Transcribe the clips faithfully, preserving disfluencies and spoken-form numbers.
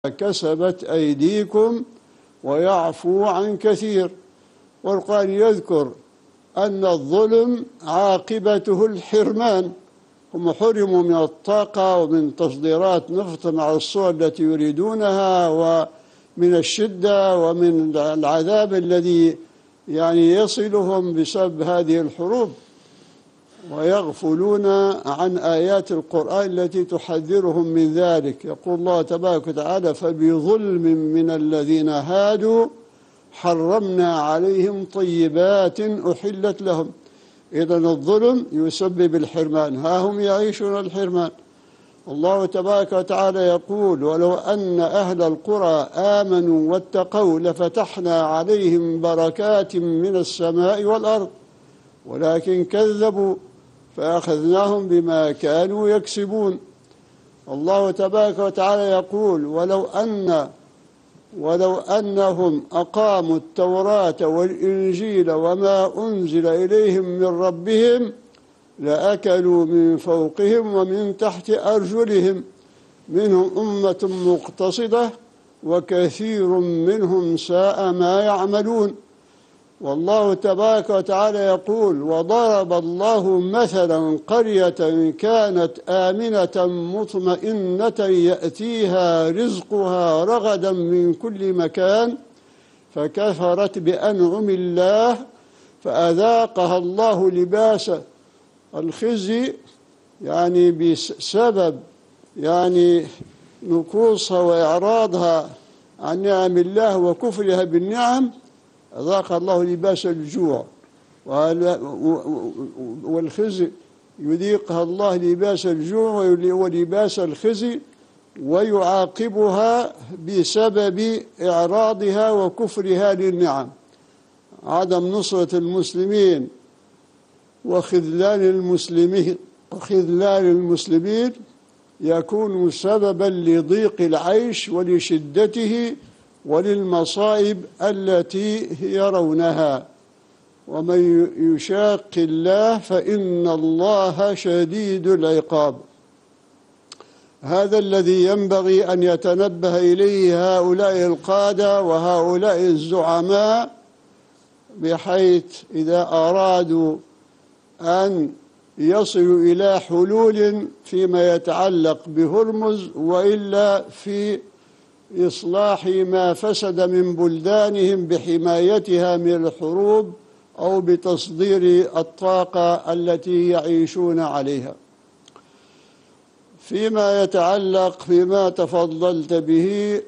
كسبت أيديكم ويعفو عن كثير. والقرآن يذكر أن الظلم عاقبته الحرمان، هم حرموا من الطاقة ومن تصديرات نفط على الصور التي يريدونها، ومن الشدة ومن العذاب الذي يعني يصلهم بسبب هذه الحروب، ويغفلون عن آيات القرآن التي تحذرهم من ذلك. يقول الله تبارك وتعالى: فبظلم من الذين هادوا حرمنا عليهم طيبات أحلت لهم. إذن الظلم يسبب الحرمان، ها هم يعيشون الحرمان. الله تبارك وتعالى يقول: ولو أن أهل القرى آمنوا واتقوا لفتحنا عليهم بركات من السماء والأرض ولكن كذبوا فأخذناهم بما كانوا يكسبون. الله تبارك وتعالى يقول: ولو أن ولو أنهم أقاموا التوراة والإنجيل وما أنزل إليهم من ربهم لأكلوا من فوقهم ومن تحت أرجلهم منهم أمة مقتصدة وكثير منهم ساء ما يعملون. والله تبارك وتعالى يقول: وضرب الله مثلا قرية كانت آمنة مطمئنة يأتيها رزقها رغدا من كل مكان فكفرت بأنعم الله فأذاقها الله لباس الخزي، يعني بسبب يعني نكوصها وإعراضها عن نعم الله وكفرها بالنعم، أذاق الله لباس الجوع والخزي، يذيقها الله لباس الجوع ولباس الخزي، ويعاقبها بسبب إعراضها وكفرها للنعم. عدم نصرة المسلمين وخذلان المسلمين وخذلان المسلمين يكون سببا لضيق العيش ولشدته وللمصائب التي يرونها. ومن يشاق الله فإن الله شديد العقاب. هذا الذي ينبغي أن يتنبه إليه هؤلاء القادة وهؤلاء الزعماء، بحيث إذا أرادوا أن يصلوا إلى حلول فيما يتعلق بهرمز وإلا في إصلاح ما فسد من بلدانهم بحمايتها من الحروب أو بتصدير الطاقة التي يعيشون عليها. فيما يتعلق بما تفضلت به،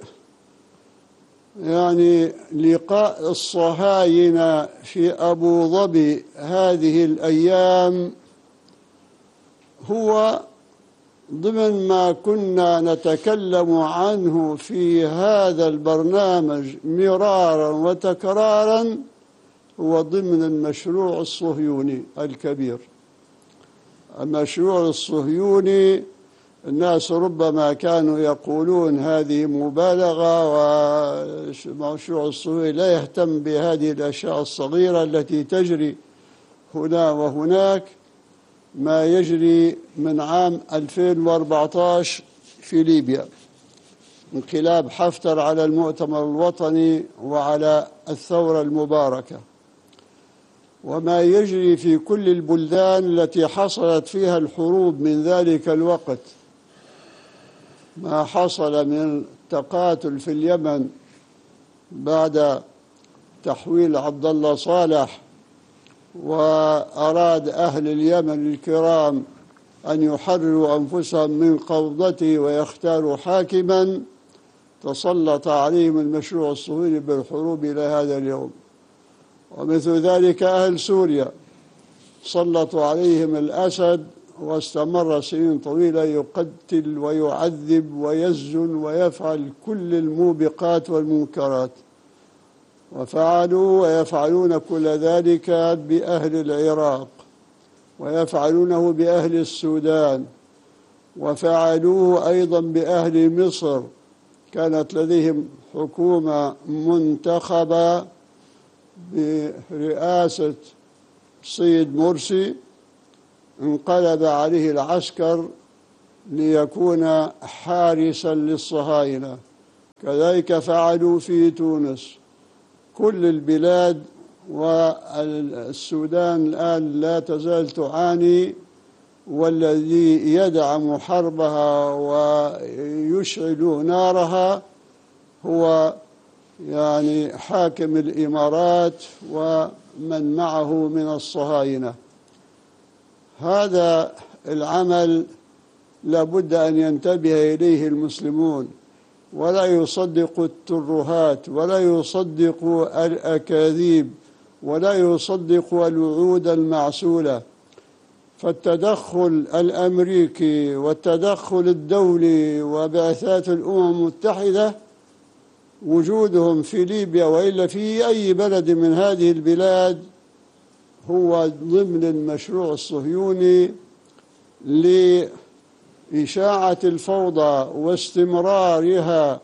يعني لقاء الصهاينة في أبو ظبي هذه الأيام هو ضمن ما كنا نتكلم عنه في هذا البرنامج مرارا وتكرارا، هو ضمن المشروع الصهيوني الكبير. المشروع الصهيوني الناس ربما كانوا يقولون هذه مبالغة، ومشروع الصهيوني لا يهتم بهذه الأشياء الصغيرة التي تجري هنا وهناك. ما يجري من عام ألفين وأربعة عشر في ليبيا، انقلاب حفتر على المؤتمر الوطني وعلى الثورة المباركة، وما يجري في كل البلدان التي حصلت فيها الحروب من ذلك الوقت، ما حصل من تقاتل في اليمن بعد تحويل عبد الله صالح، وأراد أهل اليمن الكرام أن يحرروا أنفسهم من قبضته ويختاروا حاكما، تسلط عليهم المشروع الصهيوني بالحروب إلى هذا اليوم. ومثل ذلك أهل سوريا سلطوا عليهم الأسد، واستمر سنين طويلة يقتل ويعذب ويسجن ويفعل كل الموبقات والمنكرات، وفعلوا ويفعلون كل ذلك بأهل العراق، ويفعلونه بأهل السودان، وفعلوه أيضا بأهل مصر. كانت لديهم حكومة منتخبة برئاسة السيد مرسي، انقلب عليه العسكر ليكون حارسا للصهاينة، كذلك فعلوا في تونس. كل البلاد والسودان الآن لا تزال تعاني، والذي يدعم حربها ويشعل نارها هو يعني حاكم الإمارات ومن معه من الصهاينة. هذا العمل لابد أن ينتبه إليه المسلمون، ولا يصدقوا الترهات، ولا يصدقوا الأكاذيب، ولا يصدقوا الوعود المعسولة. فالتدخل الأمريكي والتدخل الدولي وبعثات الأمم المتحدة وجودهم في ليبيا وإلا في أي بلد من هذه البلاد هو ضمن المشروع الصهيوني لإشاعة الفوضى واستمرارها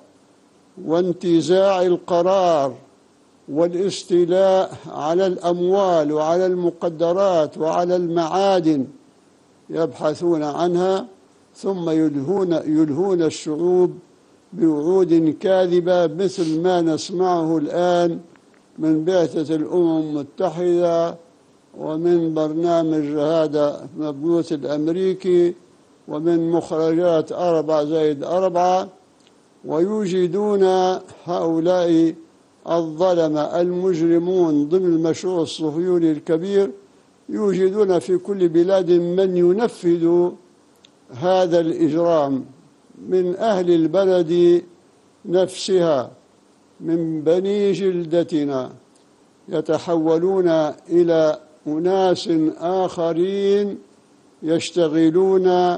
وانتزاع القرار والاستيلاء على الأموال وعلى المقدرات وعلى المعادن يبحثون عنها، ثم يلهون, يلهون الشعوب بوعود كاذبة مثل ما نسمعه الآن من بعثة الأمم المتحدة ومن برنامج هذا المبعوث الأمريكي ومن مخرجات أربعة زائد أربعة. ويوجدون هؤلاء الظلمة المجرمون ضمن المشروع الصهيوني الكبير، يوجدون في كل بلاد من ينفذ هذا الإجرام من أهل البلد نفسها، من بني جلدتنا، يتحولون إلى أناس آخرين يشتغلون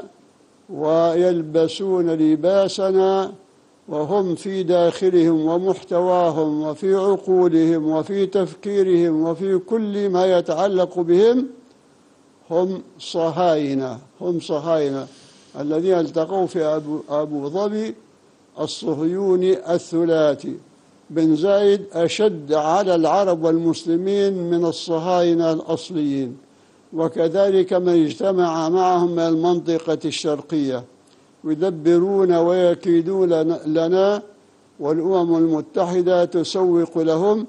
ويلبسون لباسنا، وهم في داخلهم ومحتواهم وفي عقولهم وفي تفكيرهم وفي كل ما يتعلق بهم هم صهاينة. هم صهاينة الذين التقوا في أبو, أبو ظبي الصهيوني الثلاثي. بن زايد أشد على العرب والمسلمين من الصهاينة الأصليين، وكذلك من اجتمع معهم من المنطقة الشرقية، يدبرون ويكيدون لنا، والأمم المتحدة تسوق لهم،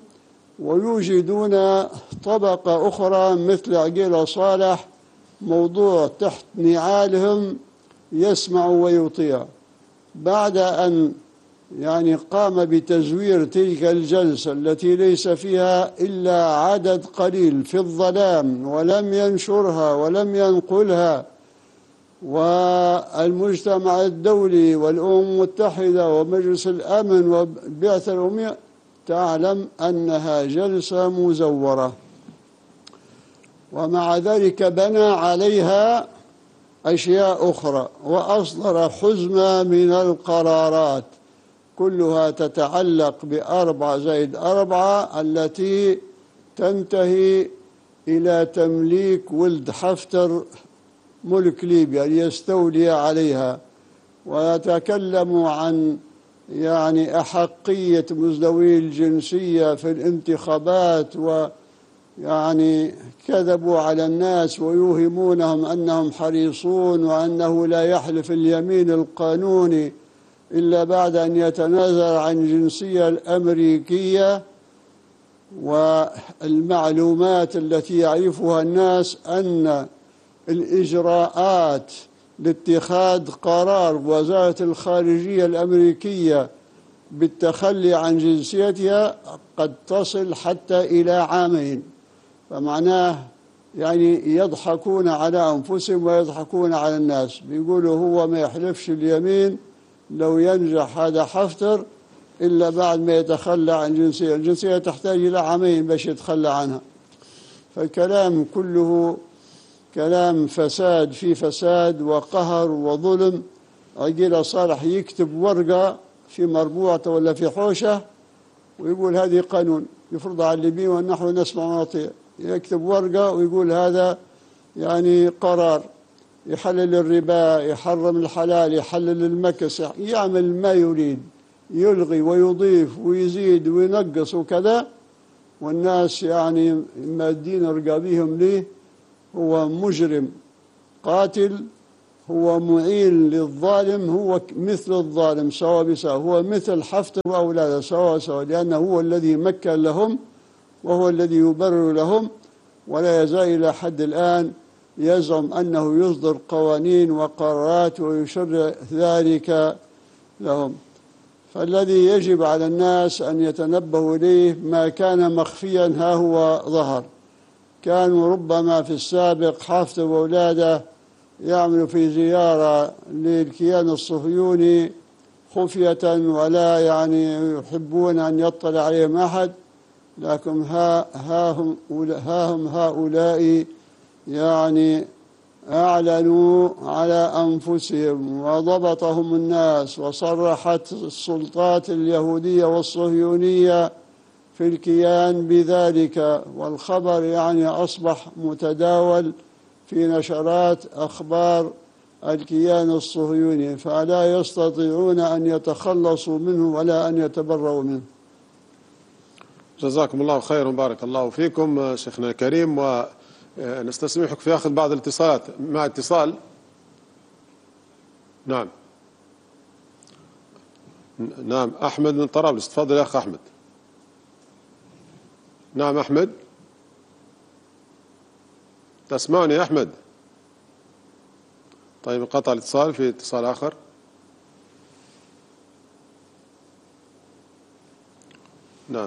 ويوجدون طبقة أخرى مثل عقيل صالح موضوع تحت نعالهم يسمع ويطيع. بعد أن يعني قام بتزوير تلك الجلسة التي ليس فيها إلا عدد قليل في الظلام، ولم ينشرها ولم ينقلها، والمجتمع الدولي والأمم المتحدة ومجلس الأمن والبعثة الأممية تعلم أنها جلسة مزورة، ومع ذلك بنى عليها أشياء أخرى وأصدر حزمة من القرارات كلها تتعلق بأربعة زائد أربعة التي تنتهي إلى تمليك ولد حفتر ملك ليبيا ليستولي عليها، ويتكلم عن يعني أحقية مزدوي الجنسية في الانتخابات، ويعني كذبوا على الناس ويوهمونهم أنهم حريصون وأنه لا يحلف اليمين القانوني إلا بعد أن يتنازل عن الجنسية الأمريكية. والمعلومات التي يعرفها الناس أن الإجراءات لاتخاذ قرار وزارة الخارجية الأمريكية بالتخلي عن جنسيتها قد تصل حتى إلى عامين، فمعناه يعني يضحكون على أنفسهم ويضحكون على الناس. بيقولوا هو ما يحلفش اليمين لو ينجح هذا حفتر إلا بعد ما يتخلى عن جنسية، الجنسية تحتاج إلى عامين باش يتخلى عنها. فالكلام كله كلام فساد في فساد وقهر وظلم. عقيل صالح يكتب ورقة في مربوعة ولا في حوشة ويقول هذه قانون يفرض على الليبيين ونحن نسمع ونطيع، يكتب ورقة ويقول هذا يعني قرار يحلل الربا، يحرم الحلال، يحلل المكس، يعمل ما يريد، يلغي ويضيف ويزيد وينقص وكذا، والناس يعني مادين رقابيهم ليه. هو مجرم قاتل هو معين للظالم، هو مثل الظالم سواء بسواء، هو مثل حفتر وأولاده سواء سواء، لأنه هو الذي مكن لهم وهو الذي يبرر لهم، ولا يزال إلى حد الآن يزعم أنه يصدر قوانين وقرارات ويشرع ذلك لهم. فالذي يجب على الناس أن يتنبهوا إليه ما كان مخفيا ها هو ظهر. كانوا ربما في السابق حفتر وأولاده يعملوا في زيارة للكيان الصهيوني خفية ولا يعني يحبون أن يطلع عليهم أحد، لكن ها, ها, هم, ها هم هؤلاء يعني أعلنوا على أنفسهم وضبطهم الناس، وصرحت السلطات اليهودية والصهيونية في الكيان بذلك، والخبر يعني أصبح متداول في نشرات أخبار الكيان الصهيوني، فلا يستطيعون أن يتخلصوا منه ولا أن يتبرؤوا منه. جزاكم الله خيرا، بارك الله فيكم شيخنا الكريم، ونستسمحك في أخذ بعض الاتصالات. مع اتصال. نعم نعم أحمد من طرابلس، تفضل يا أخ أحمد. نعم أحمد، تسمعني يا أحمد؟ طيب انقطع الاتصال، في اتصال آخر. نعم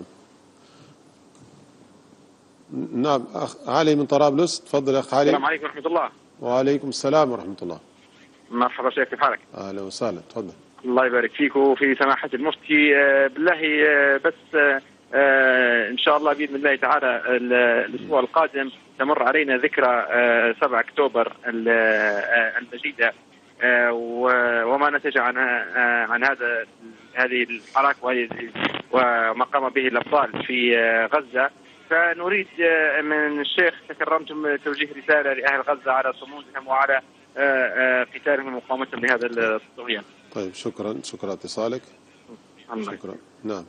نعم أخ علي من طرابلس، تفضل يا أخ علي. السلام عليكم ورحمة الله. وعليكم السلام ورحمة الله. مرحبا شيخ، كيف حالك؟ أهلا وسهلا، تفضل. الله يبارك فيك وفي سماحة المفتي. بالله بس إن شاء الله بإذن الله تعالى الأسبوع القادم تمر علينا ذكرى سبعة أكتوبر المجيدة، وما نتج عن عن هذا هذه الحركة وما قام به الأبطال في غزة. فنريد من الشيخ تكرمتم توجيه رسالة لأهل غزة على صمودهم وعلى قتالهم ومقاومتهم لهذا الطغيان. طيب شكرا شكرا اتصالك. شكرا. نعم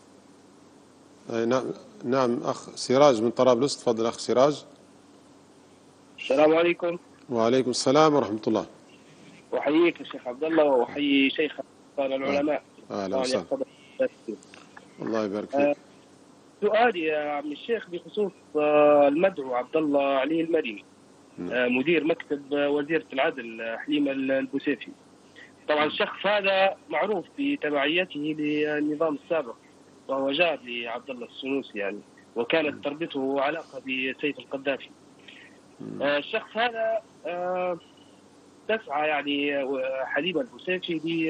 نعم نعم أخ سراج من طرابلس، تفضل أخ سراج. السلام عليكم. وعليكم السلام ورحمة الله. أحييك الشيخ عبد الله وأحيي شيخ العلماء. أهلا وسهلا. الله يبارك فيك. آه سؤالي يا عم الشيخ بخصوص آه المدعو عبد الله علي المدني، آه مدير مكتب وزيرة العدل حليمة البوسيفي. طبعا الشخص هذا معروف بتبعيته للنظام السابق، وهو جار لعبد الله السنوسي يعني، وكانت تربطه علاقة بسيف القذافي. آه الشخص هذا آه تسعى يعني حليمة البوسيفي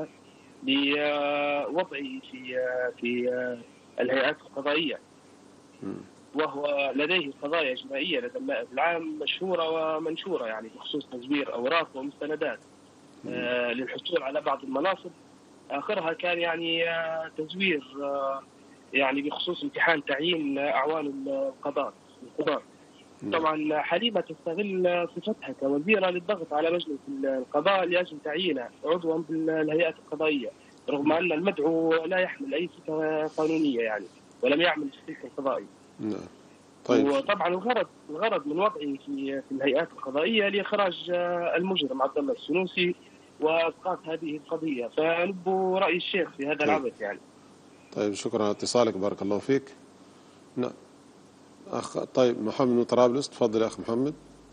لوضعه في في الهيئات القضائية، وهو لديه قضايا جنائية لدى النائب العام مشهورة ومنشورة يعني بخصوص تزوير أوراق ومستندات آه للحصول على بعض المناصب. آخرها كان يعني آه تزوير آه يعني بخصوص امتحان تعيين أعوان القضاء القضاء. طبعا حليمة تستغل صفتها كوزيرة للضغط على مجلس القضاء لأجل تعيينه عضوا بالهيئات القضائية، رغم أن المدعو لا يحمل أي صفة قانونية يعني، ولم يعمل في السلك القضائي. نعم. طيب. وطبعا الغرض الغرض من وضعه في في الهيئات القضائية لإخراج المجرم عبد الله السنوسي وإسقاط هذه القضية. فنبو رأي الشيخ في هذا طيب. العبث يعني. طيب شكرا على اتصالك، بارك الله فيك. نعم أخ طيب محمد من طرابلس، تفضل يا أخ محمد.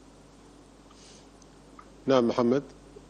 نعم محمد،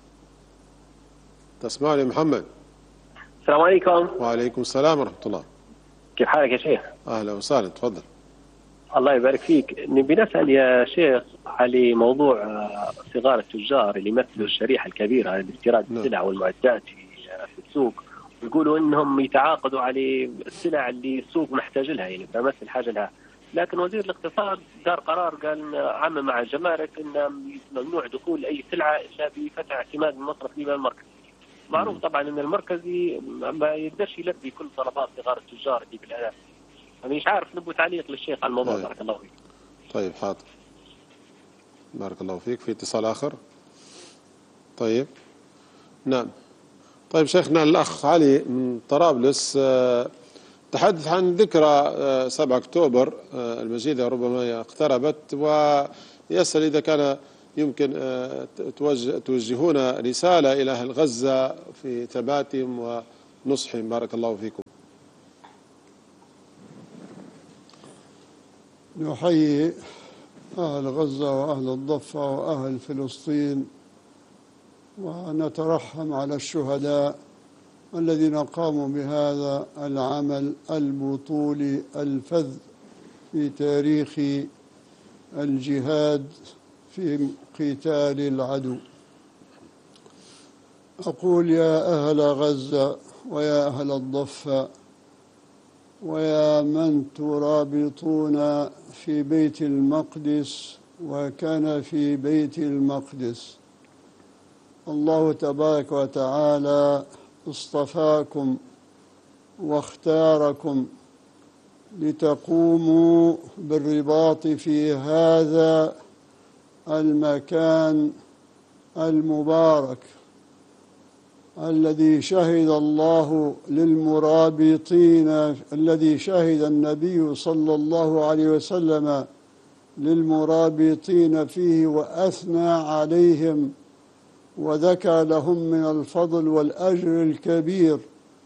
تسمعني محمد؟ السلام عليكم. وعليكم السلام ورحمة الله. كيف حالك يا شيخ؟ أهلا وسهلا، تفضل. الله يبارك فيك. نبي نسأل يا شيخ على موضوع صغار التجار اللي يمثلوا الشريحة الكبيرة على استيراد السلع والمعدات في السوق، ويقولوا إنهم يتعاقدوا على السلع اللي السوق محتاج لها يعني فمثل حاجة لها، لكن وزير الاقتصاد دار قرار قال عم مع الجمارك إن ممنوع دخول أي سلعة إلا بفتح اعتماد من مصرف ليبيا المركزي. معروف طبعا إن المركزي ما يقدرش يلبي كل طلبات صغار التجار اللي بالآلاف. أنا مش عارف، نبغى تعليق للشيخ على الموضوع. بارك الله فيك. طيب حاضر، بارك الله فيك. في اتصال آخر؟ طيب نعم. طيب شيخنا الأخ علي من طرابلس تحدث عن ذكرى سبعة أكتوبر المجيدة، ربما اقتربت، ويسأل إذا كان يمكن توجهون رسالة إلى أهل غزة في ثباتهم ونصحهم. بارك الله فيكم. نحيي أهل غزة وأهل الضفة وأهل فلسطين، ونترحم على الشهداء الذين قاموا بهذا العمل البطولي الفذ في تاريخ الجهاد في قتال العدو. أقول يا أهل غزة ويا أهل الضفة ويا من ترابطون في بيت المقدس وكان في بيت المقدس، الله تبارك وتعالى اصطفاكم واختاركم لتقوموا بالرباط في هذا المكان المبارك الذي شهد الله للمرابطين، الذي شهد النبي صلى الله عليه وسلم للمرابطين فيه وأثنى عليهم وذكر لهم من الفضل والأجر الكبير.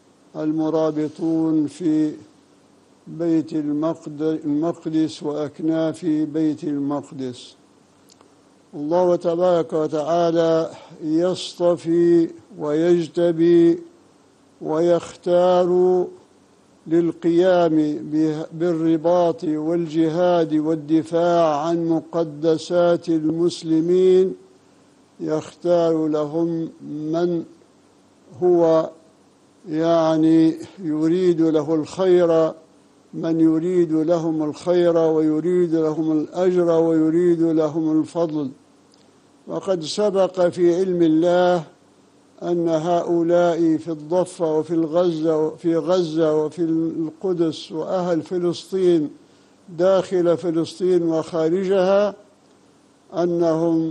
المرابطون في بيت المقدس وأكناف بيت المقدس، الله تبارك وتعالى يصطفي ويجتبي ويختار للقيام بالرباط والجهاد والدفاع عن مقدسات المسلمين، يختار لهم من هو يعني يريد له الخير، من يريد لهم الخير ويريد لهم الأجر ويريد لهم الفضل. وقد سبق في علم الله أن هؤلاء في الضفة وفي الغزة في غزة وفي القدس وأهل فلسطين داخل فلسطين وخارجها أنهم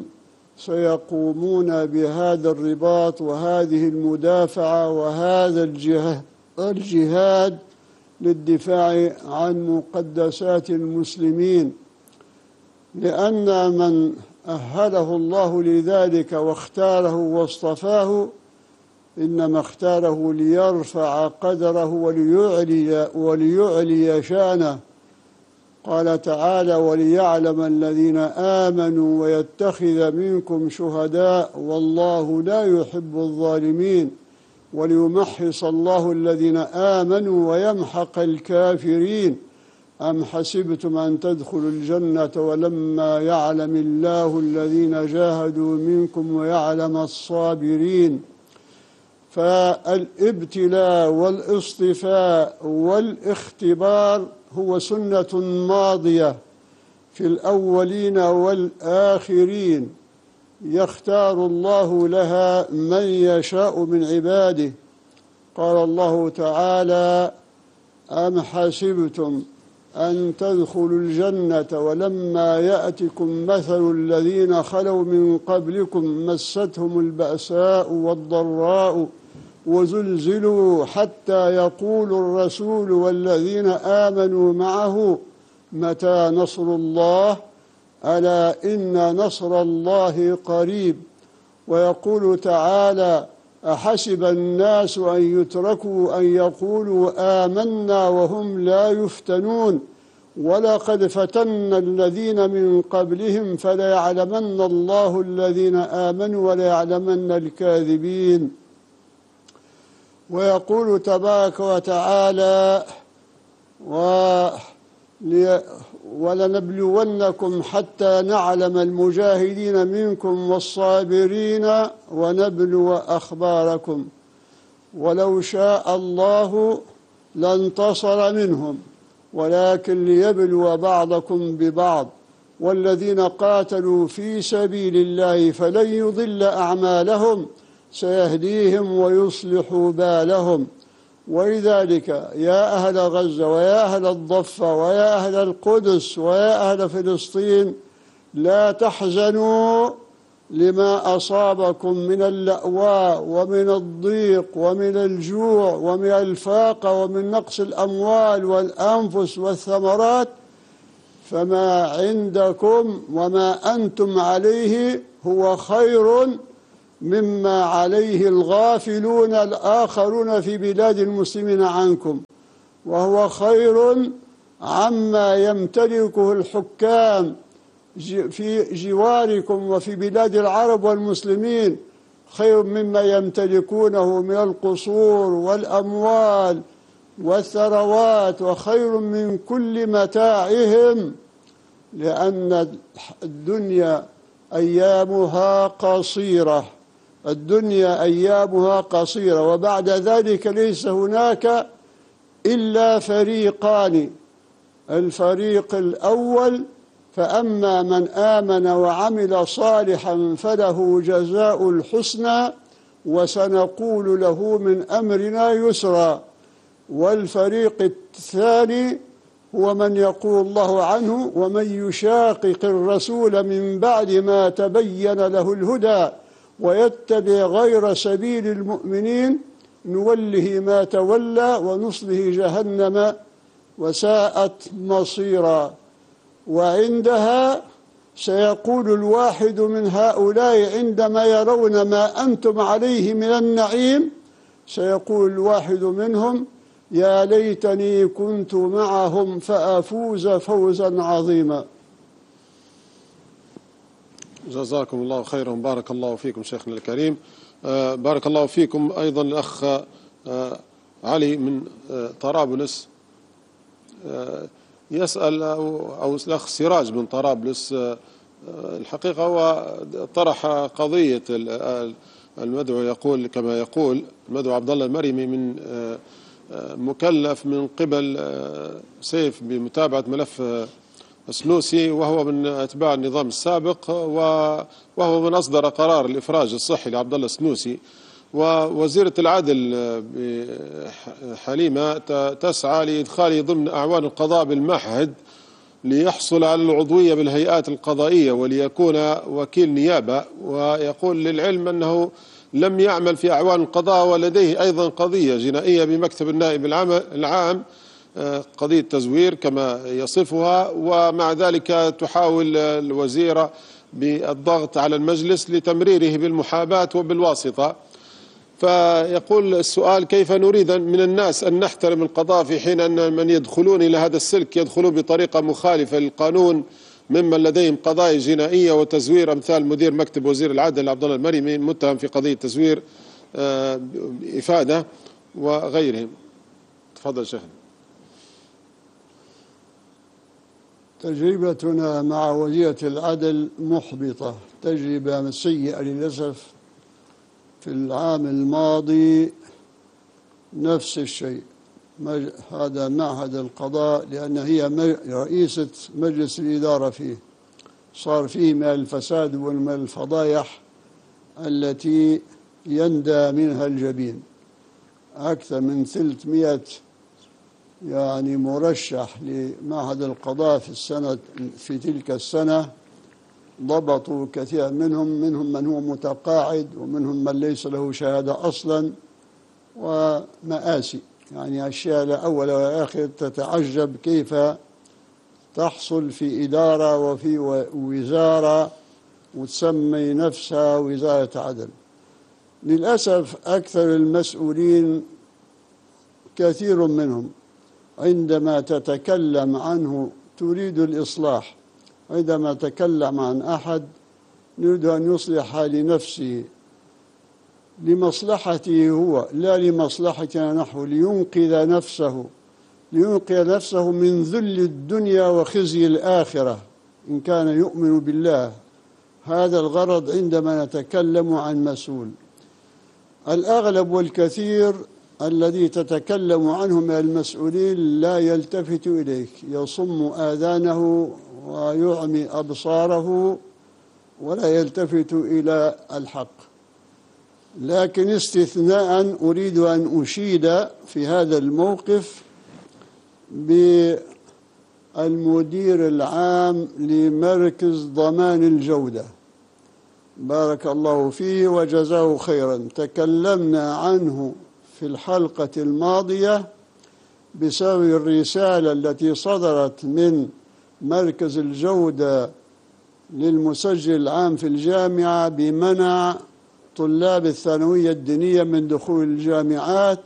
سيقومون بهذا الرباط وهذه المدافعة وهذا الجهاد للدفاع عن مقدسات المسلمين، لأن من أهله الله لذلك واختاره واصطفاه إنما اختاره ليرفع قدره وليعلي, وليعلي شانه. قال تعالى: وليعلم الذين آمنوا ويتخذ منكم شهداء والله لا يحب الظالمين وليمحص الله الذين آمنوا ويمحق الكافرين. أم حسبتم أن تدخلوا الجنة ولما يعلم الله الذين جاهدوا منكم ويعلم الصابرين. فالابتلاء والاصطفاء والاختبار هو سنة ماضية في الأولين والآخرين، يختار الله لها من يشاء من عباده. قال الله تعالى: أم حسبتم أن تدخلوا الجنة ولما يأتكم مثل الذين خلوا من قبلكم مستهم البأساء والضراء وزلزلوا حتى يقول الرسول والذين آمنوا معه متى نصر الله ألا إن نصر الله قريب. ويقول تعالى: أحسب الناس أن يتركوا أن يقولوا آمنا وهم لا يفتنون ولقد فتنا الذين من قبلهم فليعلمن الله الذين آمنوا وليعلمن الكاذبين. ويقول تبارك وتعالى: ولنبلونكم حتى نعلم المجاهدين منكم والصابرين ونبلو أخباركم ولو شاء الله لانتصر منهم ولكن ليبلو بعضكم ببعض والذين قاتلوا في سبيل الله فلن يضل أعمالهم سيهديهم ويصلح بالهم. ولذلك يا أهل غزة ويا أهل الضفة ويا أهل القدس ويا أهل فلسطين لا تحزنوا لما أصابكم من اللأواء ومن الضيق ومن الجوع ومن الفاقة ومن نقص الأموال والأنفس والثمرات، فما عندكم وما أنتم عليه هو خير مما عليه الغافلون الآخرون في بلاد المسلمين عنكم، وهو خير عما يمتلكه الحكام في جواركم وفي بلاد العرب والمسلمين، خير مما يمتلكونه من القصور والأموال والثروات، وخير من كل متاعهم، لأن الدنيا أيامها قصيرة، الدنيا أيامها قصيرة، وبعد ذلك ليس هناك إلا فريقان. الفريق الأول فأما من آمن وعمل صالحا فله جزاء الحسنى وسنقول له من أمرنا يسرا. والفريق الثاني هو من يقول الله عنه ومن يشاقق الرسول من بعد ما تبين له الهدى ويتبع غير سبيل المؤمنين نوله ما تولى ونصله جهنم وساءت مصيرا. وعندها سيقول الواحد من هؤلاء عندما يرون ما أنتم عليه من النعيم، سيقول الواحد منهم يا ليتني كنت معهم فأفوز فوزا عظيما. جزاكم الله خيرا، بارك الله فيكم شيخنا الكريم. آه بارك الله فيكم. أيضا الأخ آه علي من آه طرابلس آه يسأل، أو, أو الأخ سراج من طرابلس، آه الحقيقة هو طرح قضية المدعو، يقول كما يقول المدعو عبد الله المريمي من آه مكلف من قبل سيف بمتابعة ملف السنوسي، وهو من أتباع النظام السابق، وهو من أصدر قرار الإفراج الصحي لعبد الله السنوسي. ووزيرة العدل حليمة تسعى لإدخاله ضمن أعوان القضاء بالمعهد ليحصل على العضوية بالهيئات القضائية وليكون وكيل نيابة. ويقول للعلم أنه لم يعمل في أعوان القضاء، ولديه أيضا قضية جنائية بمكتب النائب العام، قضية تزوير كما يصفها، ومع ذلك تحاول الوزيرة بالضغط على المجلس لتمريره بالمحاباة وبالواسطة. فيقول السؤال كيف نريد من الناس أن نحترم القضاء في حين أن من يدخلون إلى هذا السلك يدخلون بطريقة مخالفة للقانون، ممن لديهم قضايا جنائية وتزوير، أمثال مدير مكتب وزير العدل عبد الله المريمي متهم في قضية تزوير إفادة وغيرهم. تفضل شيخنا. تجربتنا مع وزيرة العدل محبطة، تجربة سيئة للأسف. في العام الماضي نفس الشيء، هذا معهد القضاء، لأن هي رئيسة مجلس الإدارة فيه، صار فيه من الفساد ومن الفضايح التي يندى منها الجبين. أكثر من ثلاثمائة يعني مرشح لمعهد القضاء في السنة في تلك السنة، ضبطوا كثير منهم منهم من هو متقاعد ومنهم من ليس له شهادة أصلا، ومآسي يعني أشياء لا أول ولا آخر. تتعجب كيف تحصل في إدارة وفي وزارة وتسمي نفسها وزارة عدل. للأسف أكثر المسؤولين كثير منهم عندما تتكلم عنه تريد الإصلاح، عندما تكلم عن أحد يريد أن يصلح لنفسه، لمصلحته هو لا لمصلحتنا نحن، لينقذ نفسه لينقذ نفسه من ذل الدنيا وخزي الآخرة إن كان يؤمن بالله. هذا الغرض عندما نتكلم عن مسؤول. الأغلب والكثير الذي تتكلم عنه من المسؤولين لا يلتفت إليك، يصم آذانه ويعمي أبصاره ولا يلتفت إلى الحق. لكن استثناء أريد أن أشيد في هذا الموقف بالمدير العام لمركز ضمان الجودة، بارك الله فيه وجزاه خيرا. تكلمنا عنه في الحلقة الماضية بسبب الرسالة التي صدرت من مركز الجودة للمسجل العام في الجامعة بمنع طلاب الثانوية الدينية من دخول الجامعات،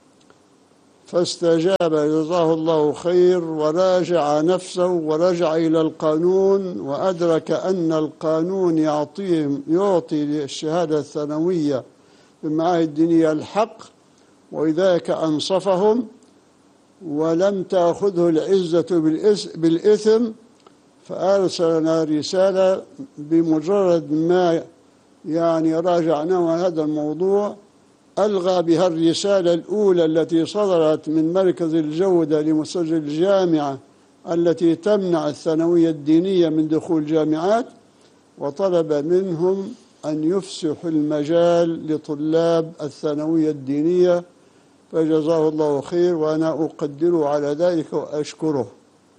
فاستجاب جزاه الله خير وراجع نفسه ورجع إلى القانون، وأدرك أن القانون يعطيهم يعطي للشهادة الثانوية في المعاهد الدينية الحق، ولذلك أنصفهم ولم تأخذه العزة بالإثم، فأرسلنا رسالة بمجرد ما يعني راجعناه هذا الموضوع، ألغى بها الرسالة الأولى التي صدرت من مركز الجودة لمسجل الجامعة التي تمنع الثانوية الدينية من دخول الجامعات، وطلب منهم أن يفسحوا المجال لطلاب الثانوية الدينية، فجزاه الله خير وأنا أقدره على ذلك وأشكره.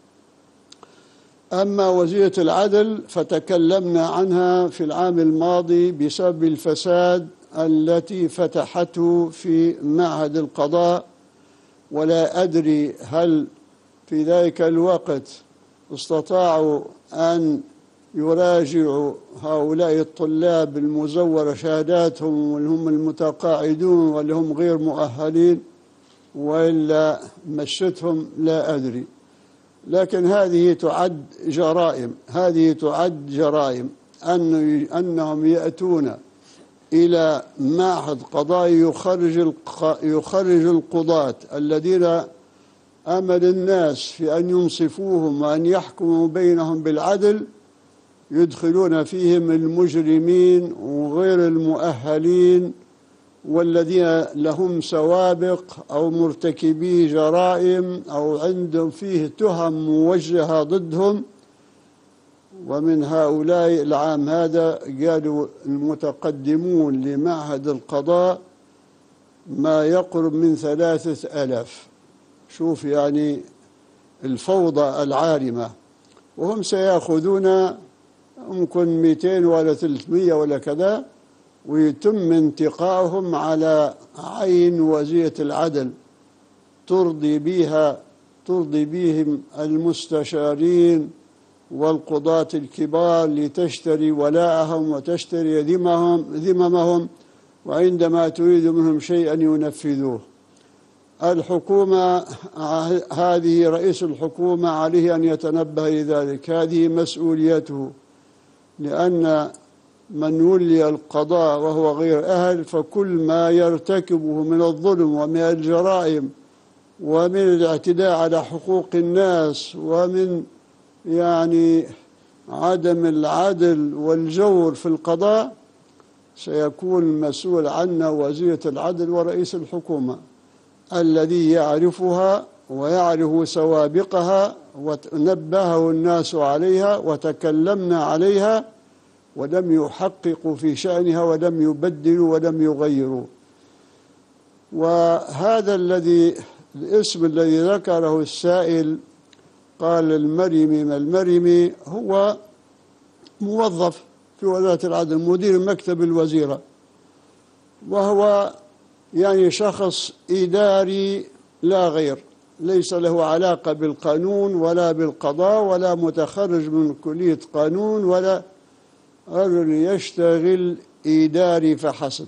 أما وزيرة العدل فتكلمنا عنها في العام الماضي بسبب الفساد التي فتحته في معهد القضاء، ولا أدري هل في ذلك الوقت استطاعوا أن يراجعوا هؤلاء الطلاب المزورة شهاداتهم واللي هم المتقاعدون واللي هم غير مؤهلين، وإلا مشتهم لا أدري. لكن هذه تعد جرائم، هذه تعد جرائم أن أنهم يأتون إلى معهد قضائي يخرج يخرج القضاة الذين أمل الناس في أن ينصفوهم وأن يحكموا بينهم بالعدل، يدخلون فيهم المجرمين وغير المؤهلين والذين لهم سوابق أو مرتكبي جرائم أو عندهم فيه تهم موجهة ضدهم. ومن هؤلاء العام هذا قالوا المتقدمون لمعهد القضاء ما يقرب من ثلاثة ألاف. شوف يعني الفوضى العارمة، وهم سيأخذون ممكن مئتين ولا ثلاثمئة ولا كذا، ويتم انتقائهم على عين وزيرة العدل ترضي بها ترضي بهم المستشارين والقضاة الكبار لتشتري ولاءهم وتشتري ذمهم ذممهم، وعندما تريد منهم شيئا ينفذوه. الحكومة هذه رئيس الحكومة عليه أن يتنبه لذلك، هذه مسؤوليته، لأن من ولي القضاء وهو غير أهل فكل ما يرتكبه من الظلم ومن الجرائم ومن الاعتداء على حقوق الناس ومن يعني عدم العدل والجور في القضاء سيكون المسؤول عنه وزيرة العدل ورئيس الحكومة الذي يعرفها ويعرف سوابقها، ونبهه الناس عليها وتكلمنا عليها ولم يحققوا في شأنها ولم يبدلوا ولم يغيروا. وهذا الذي الاسم الذي ذكره السائل قال المرمي ما المرمي هو موظف في وزارة العدل، مدير مكتب الوزيرة، وهو يعني شخص إداري لا غير، ليس له علاقة بالقانون ولا بالقضاء ولا متخرج من كلية قانون، ولا رجل يشتغل إداري فحسب،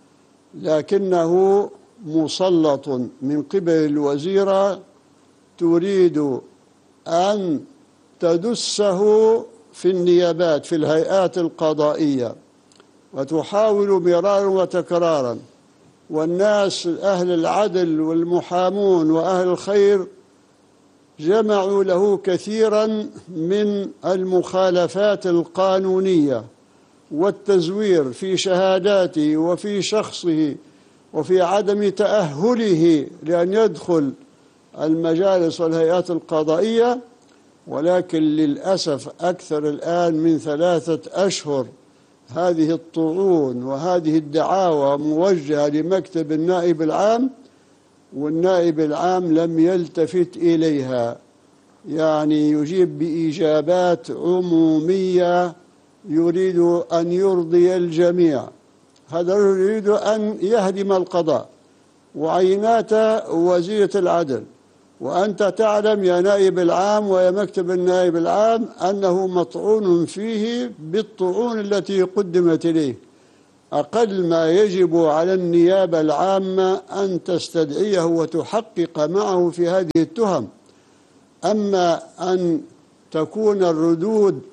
لكنه مسلط من قبل الوزيرة تريد أن تدسه في النيابات في الهيئات القضائية، وتحاول مرارا وتكرارا، والناس أهل العدل والمحامون وأهل الخير جمعوا له كثيرا من المخالفات القانونية والتزوير في شهاداته وفي شخصه وفي عدم تأهله لأن يدخل المجالس والهيئات القضائية. ولكن للأسف أكثر الآن من ثلاثة أشهر هذه الطعون وهذه الدعاوى موجهة لمكتب النائب العام، والنائب العام لم يلتفت إليها، يعني يجيب بإجابات عمومية يريد أن يرضي الجميع. هذا يريد أن يهدم القضاء وعينات وزيرة العدل وأنت تعلم يا نائب العام ويا مكتب النائب العام أنه مطعون فيه بالطعون التي قدمت إليه. أقل ما يجب على النيابة العامة أن تستدعيه وتحقق معه في هذه التهم. أما أن تكون الردود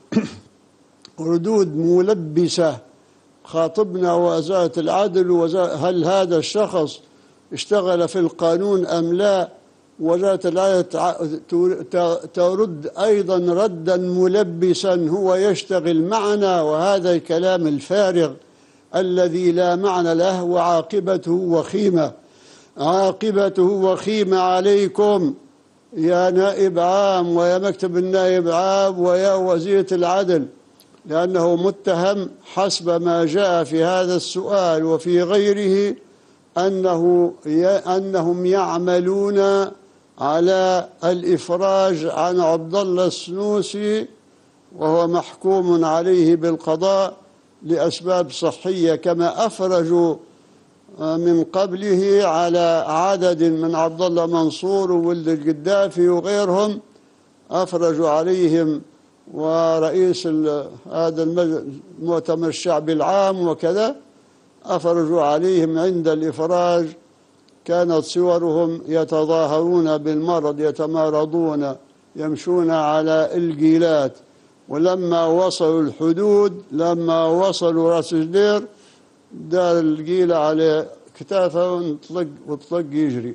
ردود ملبسة، خاطبنا وزارة العدل وزارة هل هذا الشخص اشتغل في القانون أم لا، وزارة العدل ترد أيضا ردا ملبسا هو يشتغل معنا، وهذا الكلام الفارغ الذي لا معنى له وعاقبته وخيمة. عاقبته وخيمة عليكم يا نائب عام ويا مكتب النائب عام ويا وزيرة العدل، لأنه متهم حسب ما جاء في هذا السؤال وفي غيره أنه أنهم يعملون على الإفراج عن عبد الله السنوسي، وهو محكوم عليه بالقضاء لأسباب صحية، كما أفرجوا من قبله على عدد من عبد الله منصور وولد القدافي وغيرهم، أفرجوا عليهم، ورئيس هذا المؤتمر الشعبي العام وكذا أفرجوا عليهم عند الإفراج. كانت صورهم يتظاهرون بالمرض، يتمارضون، يمشون على الجيلات، ولما وصلوا الحدود، لما وصلوا راس جدير، دار الجيلة على كتافه وطلق وطلق يجري.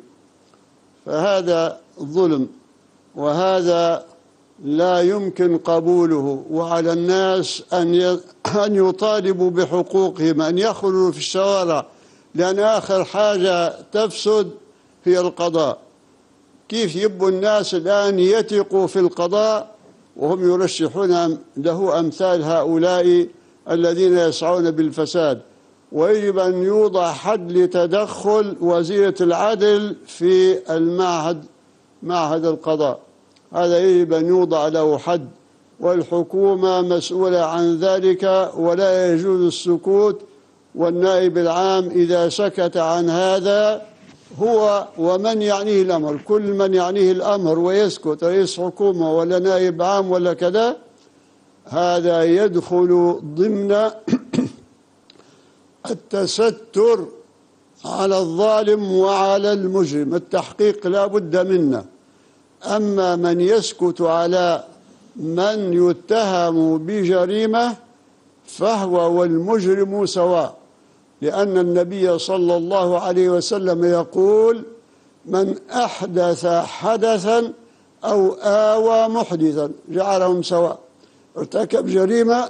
فهذا ظلم، وهذا لا يمكن قبوله، وعلى الناس أن أن يطالبوا بحقوقهم، أن يخرجوا في الشوارع، لأن آخر حاجة تفسد هي القضاء. كيف يبوا الناس الآن يثقوا في القضاء وهم يرشحون له أمثال هؤلاء الذين يسعون بالفساد؟ ويجب أن يوضع حد لتدخل وزيرة العدل في المعهد، معهد القضاء، هذا يجب أن يوضع له حد، والحكومة مسؤولة عن ذلك، ولا يجوز السكوت. والنائب العام إذا سكت عن هذا هو ومن يعنيه الأمر، كل من يعنيه الأمر ويسكت، رئيس حكومة ولا نائب عام ولا كذا، هذا يدخل ضمن التستر على الظالم وعلى المجرم. التحقيق لا بد منه. أما من يسكت على من يتهم بجريمة فهو والمجرم سواء، لأن النبي صلى الله عليه وسلم يقول: من أحدث حدثا أو آوى محدثا جعلهم سواء. ارتكب جريمة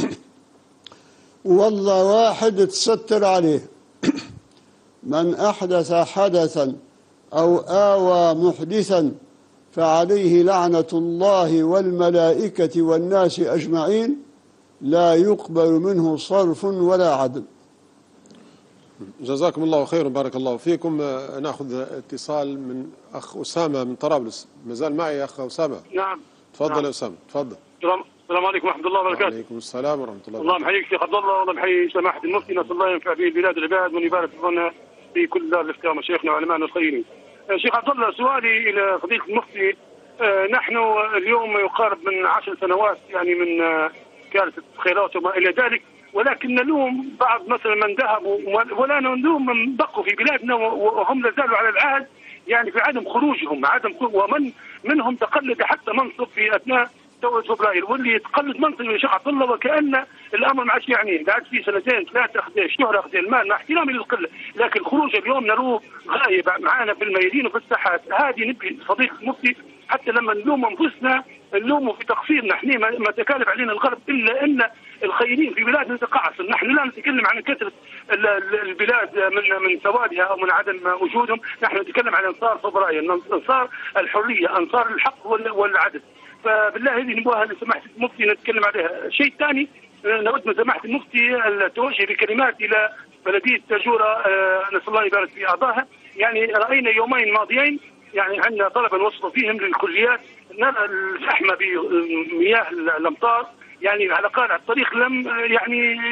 والله واحد تستر عليه. من أحدث حدثا أو آوى محدثا فعليه لعنة الله والملائكة والناس أجمعين، لا يقبل منه صرف ولا عدل. جزاكم الله خير وبارك الله فيكم. ناخذ اتصال من أخ أسامة من طرابلس. مازال معي أخ أسامة؟ نعم. تفضل نعم. يا أسامة، تفضل. السلام عليكم ورحمة الله وبركاته. وعليكم السلام ورحمة الله وبركاته. الله يحييك شيخ عبد الله، والله يحيي سماحة المفتي، نسأل الله ينفع به بلاد العباد وأن يبارك لنا في كل دار الإفتاء مشايخنا وعلمائنا الخيرين. شيخ عبد الله، سؤالي إلى فضيلة المفتي، نحن اليوم يقارب من عشر سنوات يعني من كارثة خيرات وما إلى ذلك، ولكن نلوم بعض مثلا من ذهبوا ولا نلوم من بقوا في بلادنا وهم لا زالوا على العهد، يعني في عدم خروجهم، عدم خروج، ومن منهم تقلد حتى منصب في أثناء ثورة فبراير، واللي يتقلد منصب الشيخ عبد الله وكأن الأمر ما عادش يعني قاعد في سنتين ثلاثة أخذ الشهرة أخذ المال، مع احترامي للقلة، لكن خروج اليوم نروه غايب معانا في الميادين وفي الساحات. هذه نبي فضيلة المفتي حتى لما نلوم انفسنا نلومه في تقصيرنا، احنا ما تكالب علينا الغرب الا ان الخيرين في بلادنا نتقاعس. نحن لا نتكلم عن كثره البلاد من من سوادها او من عدم وجودهم، نحن نتكلم عن انصار فبراير، انصار الحريه، انصار الحق والعدل. فبالله هذه نبغاها لسماحه المفتي نتكلم عليها. الشيء الثاني، نود من سماحه المفتي التوجه بكلمات الى بلديه تاجوره، نسال الله يبارك في اعضائها. يعني راينا يومين ماضيين يعني عندنا طلبه نوصلوا فيهم للكليات نرى الزحمه بمياه الامطار، يعني على قارع الطريق لم يعني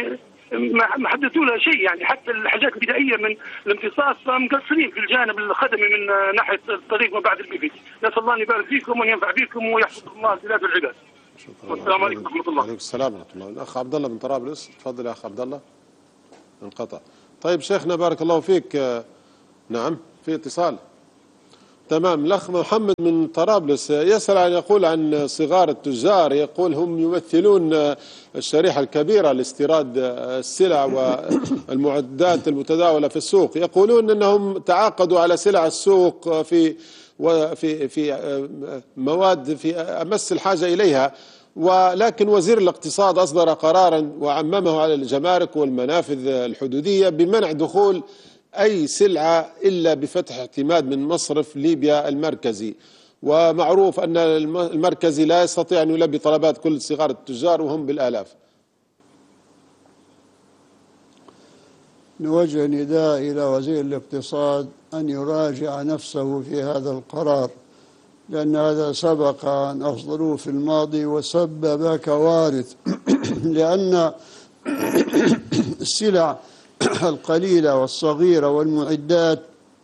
ما حدثوا لها شيء يعني. حتى الحاجات البدائيه من الامتصاص مقصرين في الجانب الخدمي من ناحيه الطريق ما بعد البيبي. نسال الله ان يبارك فيكم وان ينفع بكم ويحفظكم الله البلاد والعباد. والسلام عليكم ورحمه الله. وعليكم السلام ورحمه الله. الاخ عبد الله من طرابلس، تفضل يا اخ عبد الله. انقطع. طيب شيخنا بارك الله فيك. نعم في اتصال. تمام. الأخ محمد من طرابلس يسأل عن يقول عن صغار التجار، يقول هم يمثلون الشريحة الكبيرة لاستيراد السلع والمعدات المتداولة في السوق، يقولون أنهم تعاقدوا على سلع السوق في وفي في مواد في أمس الحاجة إليها، ولكن وزير الاقتصاد أصدر قرارا وعممه على الجمارك والمنافذ الحدودية بمنع دخول أي سلعة إلا بفتح اعتماد من مصرف ليبيا المركزي، ومعروف أن المركزي لا يستطيع أن يلبي طلبات كل صغار التجار وهم بالآلاف. نوجه نداء إلى وزير الاقتصاد أن يراجع نفسه في هذا القرار، لأن هذا سبق أن أصدروه في الماضي وسبب كوارث لأن السلع القليلة والصغيرة والمعدات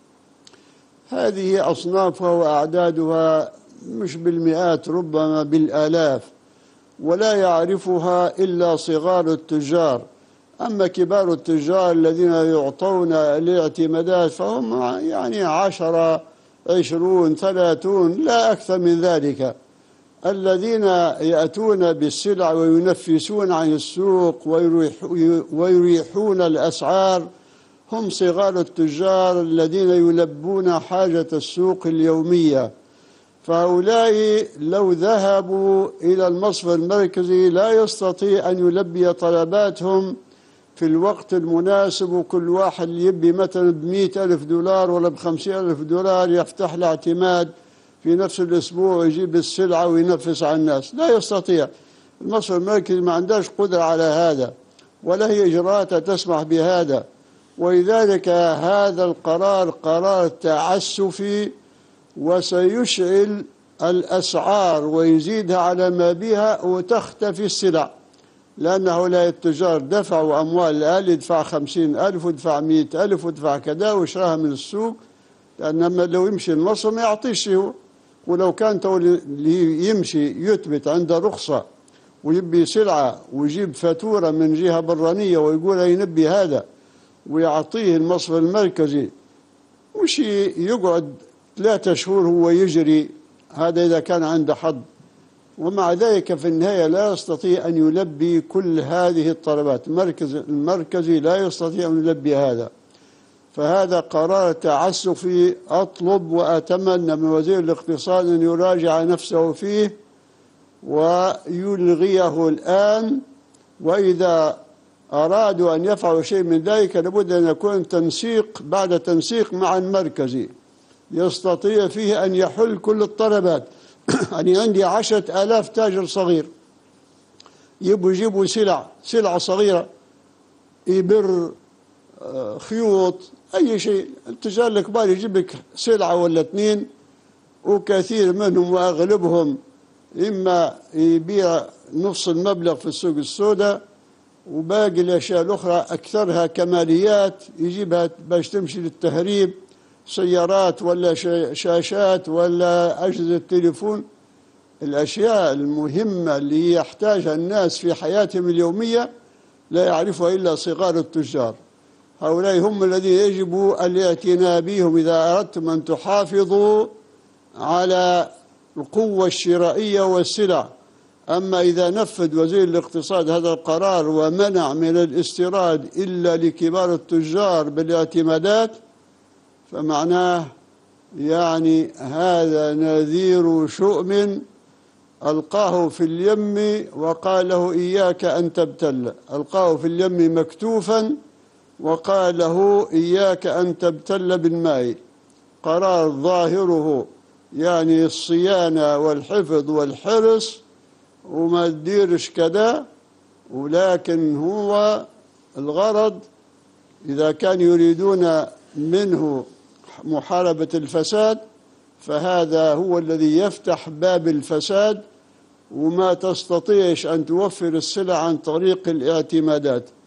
هذه أصنافها وأعدادها مش بالمئات ربما بالآلاف، ولا يعرفها إلا صغار التجار. أما كبار التجار الذين يعطون الاعتمادات فهم يعني عشرة عشرون ثلاثون لا أكثر من ذلك. الذين يأتون بالسلع وينفسون عن السوق ويريحون الأسعار هم صغار التجار الذين يلبون حاجة السوق اليومية. فهؤلاء لو ذهبوا إلى المصرف المركزي لا يستطيع أن يلبي طلباتهم في الوقت المناسب، وكل واحد يبي مثلا بمئة ألف دولار ولا بخمسين ألف دولار يفتح له اعتماد في نفس الأسبوع ويجيب السلعة وينفس على الناس. لا يستطيع. المصرف المركزي ما عندهاش قدرة على هذا ولا هي إجراءات تسمح بهذا، ولذلك هذا القرار قرار تعسفي وسيشعل الأسعار ويزيدها على ما بها وتختفي السلع، لأن هؤلاء التجار دفعوا أموال الآن يدفع خمسين ألف ودفع مئة ألف ودفع كذا ويشراها من السوق، لأن لو يمشي المصرف ما يعطيش هو. ولو كان اللي يمشي يثبت عنده رخصة ويبي سلعة ويجيب فاتورة من جهة برانية ويقول ينبي هذا ويعطيه المصرف المركزي، مش يقعد ثلاثة شهور هو يجري، هذا إذا كان عنده حظ. ومع ذلك في النهاية لا يستطيع أن يلبي كل هذه الطلبات. المركز المركزي لا يستطيع أن يلبي هذا. فهذا قرار تعسفي. أطلب وأتمنى من وزير الاقتصاد أن يراجع نفسه فيه ويلغيه الآن، وإذا أرادوا أن يفعلوا شيء من ذلك لابد أن يكون تنسيق بعد تنسيق مع المركزي يستطيع فيه أن يحل كل الطلبات. أنا عندي عشرة آلاف تاجر صغير يبوا يجيبوا سلع سلعة صغيرة، إبر، خيوط، أي شيء. التجار الكبار يجيب لك سلعة ولا اثنين، وكثير منهم وأغلبهم إما يبيع نص المبلغ في السوق السوداء وباقي الأشياء الأخرى أكثرها كماليات يجيبها باش تمشي للتهريب، سيارات ولا شاشات ولا أجهزة تليفون. الأشياء المهمة اللي يحتاجها الناس في حياتهم اليومية لا يعرفها إلا صغار التجار. هؤلاء هم الذين يجب الاعتناء بهم إذا أردتم أن تحافظوا على القوة الشرائية والسلع. أما إذا نفذ وزير الاقتصاد هذا القرار ومنع من الاستيراد إلا لكبار التجار بالاعتمادات فمعناه يعني هذا نذير شؤم ألقاه في اليم وقال له إياك أن تبتل. ألقاه في اليم مكتوفا وقال له إياك أن تبتل بالماء. قرار ظاهره يعني الصيانة والحفظ والحرص وما تديرش كذا، ولكن هو الغرض إذا كان يريدون منه محاربة الفساد فهذا هو الذي يفتح باب الفساد، وما تستطيعش أن توفر السلع عن طريق الاعتمادات.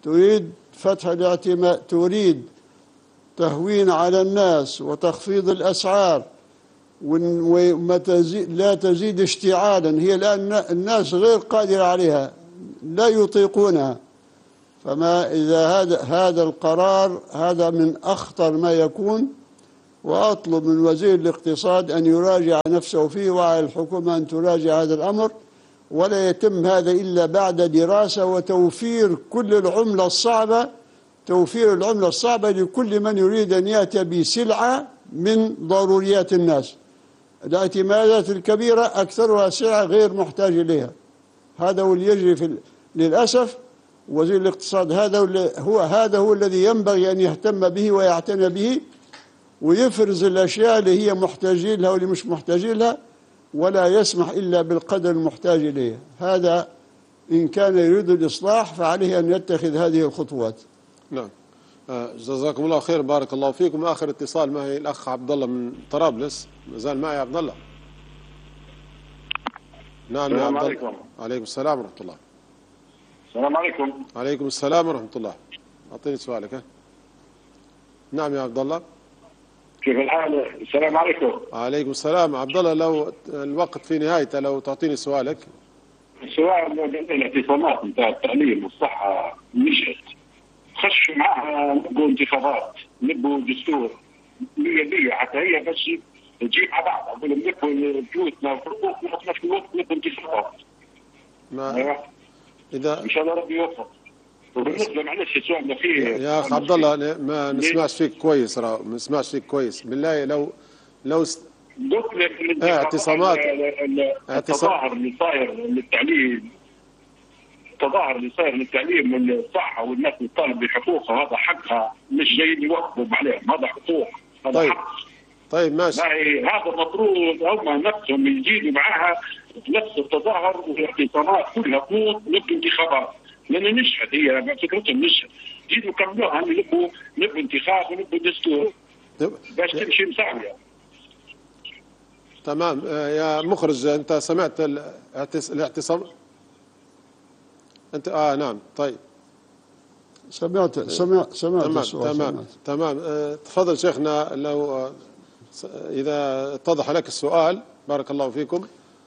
تريد فتح الاعتماد، تريد تهوين على الناس وتخفيض الأسعار وما تزيد لا تزيد اشتعالا، هي الآن الناس غير قادرة عليها، لا يطيقونها. فما إذا هذا هذا القرار هذا من أخطر ما يكون، وأطلب من وزير الاقتصاد أن يراجع نفسه فيه، وعلى الحكومة أن تراجع هذا الأمر، ولا يتم هذا إلا بعد دراسة وتوفير كل العملة الصعبة، توفير العملة الصعبة لكل من يريد أن يأتي بسلعة من ضروريات الناس. الاعتمادات الكبيرة أكثرها سلعة غير محتاج إليها، هذا هو اللي يجري في للأسف. وزير الاقتصاد هذا هو هذا هو الذي ينبغي أن يهتم به ويعتنى به، ويفرز الأشياء اللي هي محتاجين لها واللي مش محتاجين لها، ولا يسمح إلا بالقدر المحتاج إليه. هذا إن كان يريد الإصلاح فعليه أن يتخذ هذه الخطوات. نعم، جزاكم الله خير، بارك الله فيكم. آخر اتصال معي الأخ عبد الله من طرابلس، ما زال معي عبد الله. نعم يا عبد الله. عليكم السلام ورحمة الله. السلام عليكم. عليكم السلام ورحمة الله. أعطيني سؤالك. ها؟ نعم يا عبد الله. كيف الحال؟ السلام عليكم. عليكم السلام. عبد الله، لو الوقت في نهايته لو تعطيني سؤالك. السؤال الاعتصامات نتاع التعليم والصحة نشأت، خشوا معها نبوا انتخابات، نبوا دستور مية مية، حتى هي بس تجيب على بعض، أقول لهم نبوا بيوتنا وحقوقنا وفي نفس الوقت نبوا انتخابات. ما أيوة. إذا إن شاء الله ربي يوفق. وبالنسبة معلش سؤالنا فيه يا أخ عبد الله، ما نسمعش فيك كويس، راه ما نسمعش فيك كويس بالله. لو لو است... اعتصامات التظاهر اللي صاير للتعليم، التظاهر اللي صاير للتعليم والصحة والناس اللي تطالب بحقوقها، هذا حقها، مش جايين يوقفوا عليهم، هذا حقوق، هذا طيب. حق. طيب ماشي. هذا المفروض هم نفسهم يجيبوا معها نفس التظاهر والاعتصامات كلها قوت نبوا انتخابات، لأن نشهد هي فكرتهم نشهد، يجيبوا كملوها أن نبوا نبوا انتخاب ونبوا دستور باش تمشي مساوية. تمام يا مخرج، أنت سمعت الاعتصام؟ أنت آه نعم. طيب سمعت سمعت سمعت تمام السؤال. تمام سمعت. تمام. أه تفضل شيخنا، لو أه إذا اتضح لك السؤال. بارك الله فيكم.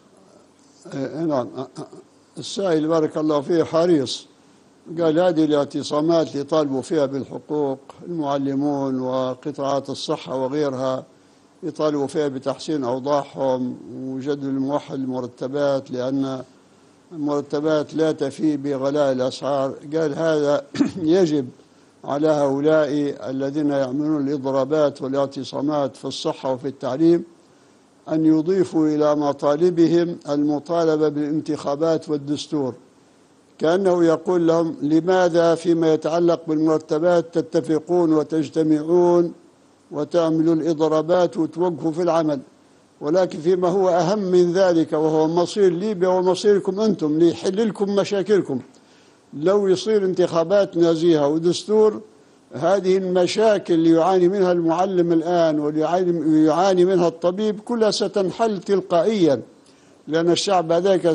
أه نعم، السائل بارك الله فيه حريص، قال هذه الاعتصامات اللي طالبوا فيها بالحقوق، المعلمون وقطاعات الصحة وغيرها يطالبوا فيها بتحسين أوضاعهم وجدول الموحد المرتبات، لأن المرتبات لا تفي بغلاء الأسعار. قال هذا يجب على هؤلاء الذين يعملون الإضرابات والاعتصامات في الصحة وفي التعليم أن يضيفوا إلى مطالبهم المطالبة بالانتخابات والدستور، كأنه يقول لهم لماذا فيما يتعلق بالمرتبات تتفقون وتجتمعون وتعملوا الإضرابات وتوقفوا في العمل، ولكن فيما هو أهم من ذلك وهو مصير ليبيا ومصيركم أنتم ليحل لكم مشاكلكم، لو يصير انتخابات نزيهة ودستور، هذه المشاكل اللي يعاني منها المعلم الآن ويعاني منها الطبيب كلها ستنحل تلقائيا، لأن الشعب هذاك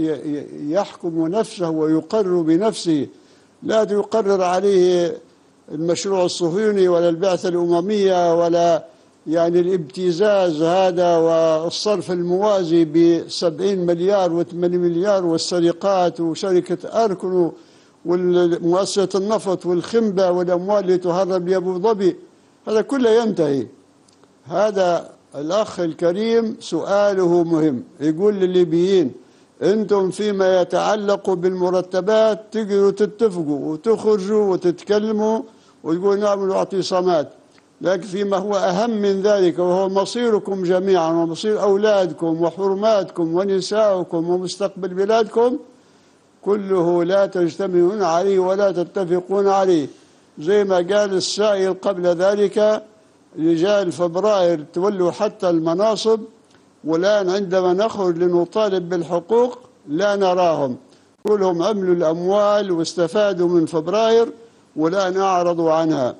سيحكم نفسه ويقرر بنفسه، لا يقرر عليه المشروع الصهيوني ولا البعثة الأممية ولا يعني الابتزاز هذا والصرف الموازي بسبعين مليار وثمانين مليار والسرقات وشركة أركن والمؤسسة النفط والخنبة والأموال اللي تهرب لأبو ظبي، هذا كله ينتهي. هذا الأخ الكريم سؤاله مهم، يقول للليبيين أنتم فيما يتعلق بالمرتبات تقدروا تتفقوا وتخرجوا وتتكلموا وتقولوا نعملوا اعتصامات، لكن فيما هو أهم من ذلك وهو مصيركم جميعا ومصير أولادكم وحرماتكم ونساؤكم ومستقبل بلادكم كله لا تجتمعون عليه ولا تتفقون عليه. زي ما قال السائل قبل ذلك، رجال فبراير تولوا حتى المناصب، والآن عندما نخرج لنطالب بالحقوق لا نراهم، كلهم عملوا الأموال واستفادوا من فبراير والآن أعرضوا عنها.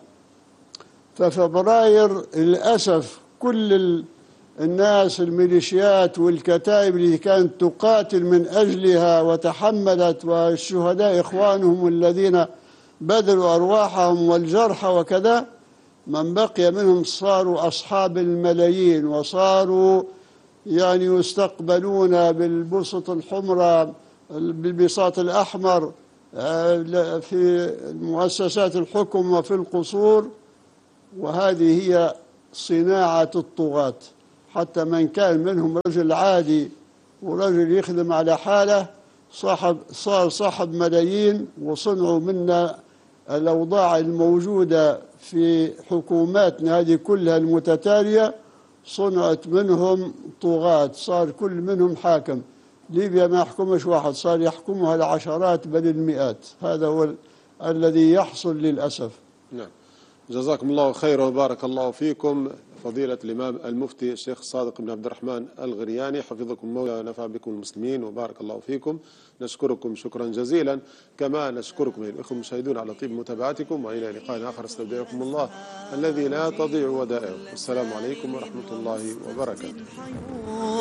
ففبراير للأسف كل الناس الميليشيات والكتائب اللي كانت تقاتل من أجلها وتحملت، والشهداء إخوانهم الذين بذلوا أرواحهم والجرحى وكذا، من بقي منهم صاروا أصحاب الملايين، وصاروا يعني يستقبلون بالبسط الحمراء بالبساط الأحمر في مؤسسات الحكم وفي القصور. وهذه هي صناعة الطغاة. حتى من كان منهم رجل عادي ورجل يخدم على حاله صاحب صار صاحب ملايين، وصنعوا منا الأوضاع الموجودة في حكوماتنا هذه كلها المتتالية، صنعت منهم طغاة، صار كل منهم حاكم. ليبيا ما يحكمش واحد، صار يحكمها العشرات بل المئات. هذا هو ال الذي يحصل للأسف. نعم، جزاكم الله خيرا وبارك الله فيكم فضيلة الإمام المفتي الشيخ صادق بن عبد الرحمن الغرياني، حفظكم الله ونفع بكم المسلمين وبارك الله فيكم. نشكركم شكرا جزيلا، كما نشكركم الأخوة المشاهدون على طيب متابعتكم، وإلى لقاء آخر استودعكم الله الذي لا تضيع ودائعه. السلام عليكم ورحمة الله وبركاته.